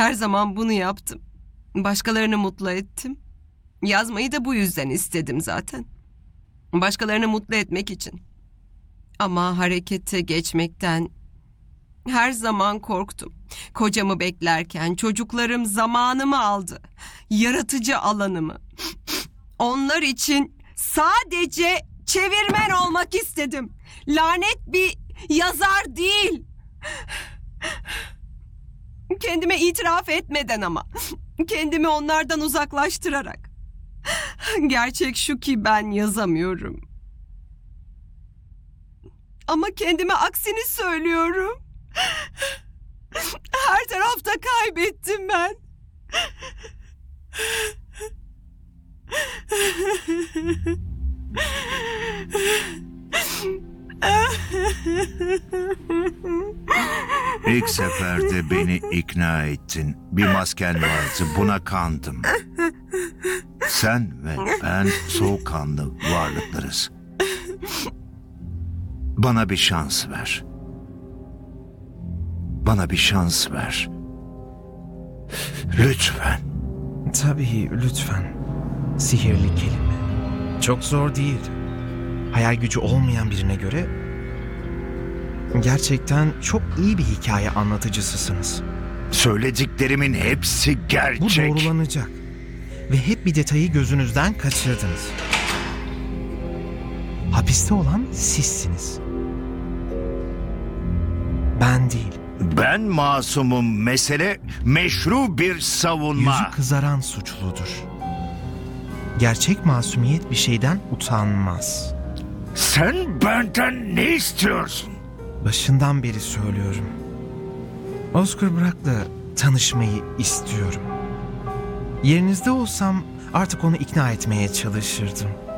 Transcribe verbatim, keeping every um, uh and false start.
Her zaman bunu yaptım. Başkalarını mutlu ettim. Yazmayı da bu yüzden istedim zaten. Başkalarını mutlu etmek için. Ama harekete geçmekten her zaman korktum. Kocamı beklerken çocuklarım zamanımı aldı. Yaratıcı alanımı. Onlar için sadece çevirmen olmak istedim. Lanet bir yazar değil. Kendime itiraf etmeden ama. Kendimi onlardan uzaklaştırarak. Gerçek şu ki ben yazamıyorum. Ama kendime aksini söylüyorum. Her tarafta kaybettim ben. İlk seferde beni ikna ettin. Bir masken vardı, buna kandım. Sen ve ben soğukkanlı varlıklarız. Bana bir şans ver. Bana bir şans ver. Lütfen. Tabii, lütfen. Sihirli kelime. Çok zor değil. Hayal gücü olmayan birine göre gerçekten çok iyi bir hikaye anlatıcısısınız. Söylediklerimin hepsi Bu gerçek. doğrulanacak. Ve hep bir detayı gözünüzden kaçırdınız. Hapiste olan sizsiniz. Ben değil. Ben masumum. Mesele meşru bir savunma. Yüzü kızaran suçludur. Gerçek masumiyet bir şeyden utanmaz. Sen benden ne istiyorsun? Başından beri söylüyorum. Oscar Brock'la tanışmayı istiyorum. Yerinizde olsam artık onu ikna etmeye çalışırdım.